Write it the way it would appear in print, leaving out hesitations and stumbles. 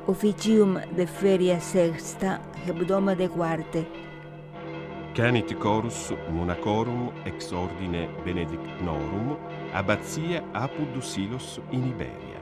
officium de feria sexta, hebdoma de quarte. Canit chorus monacorum ex ordine benedictinorum, abbatia Apud Silos in Iberia.